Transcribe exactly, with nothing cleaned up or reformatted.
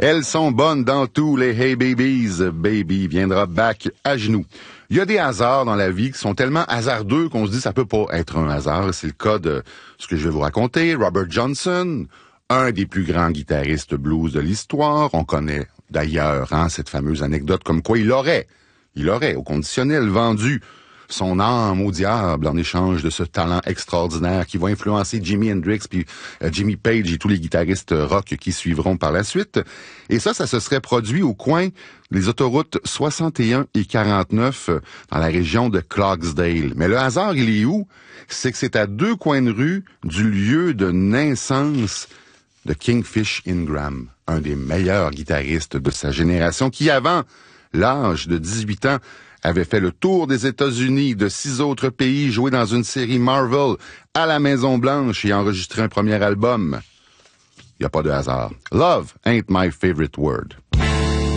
Elles sont bonnes dans tous les Hey Babies. Baby viendra back à genoux. Il y a des hasards dans la vie qui sont tellement hasardeux qu'on se dit ça peut pas être un hasard. C'est le cas de ce que je vais vous raconter. Robert Johnson, un des plus grands guitaristes blues de l'histoire. On connaît d'ailleurs hein, cette fameuse anecdote comme quoi il aurait, il aurait au conditionnel vendu son âme au diable en échange de ce talent extraordinaire qui va influencer Jimi Hendrix puis euh, Jimmy Page et tous les guitaristes rock qui suivront par la suite. Et ça, ça se serait produit au coin des autoroutes soixante et un et quarante-neuf dans la région de Clogsdale. Mais le hasard, il est où? C'est que c'est à deux coins de rue du lieu de naissance de Kingfish Ingram, un des meilleurs guitaristes de sa génération qui, avant l'âge de dix-huit ans, avait fait le tour des États-Unis, de six autres pays, joué dans une série Marvel, à la Maison-Blanche et enregistré un premier album. Il n'y a pas de hasard. Love ain't my favorite word.